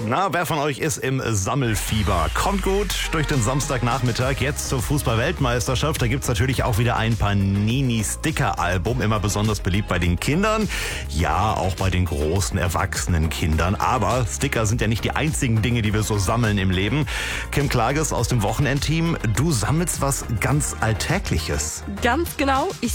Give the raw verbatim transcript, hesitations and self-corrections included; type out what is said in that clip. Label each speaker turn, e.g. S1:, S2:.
S1: Na, wer von euch ist im Sammelfieber? Kommt gut durch den Samstagnachmittag jetzt zur Fußball-Weltmeisterschaft. Da gibt's natürlich auch wieder ein Panini-Sticker-Album, immer besonders beliebt bei den Kindern. Ja, auch bei den großen, erwachsenen Kindern. Aber Sticker sind ja nicht die einzigen Dinge, die wir so sammeln im Leben. Kim Klages aus dem Wochenendteam, du sammelst was ganz Alltägliches.
S2: Ganz genau. Ich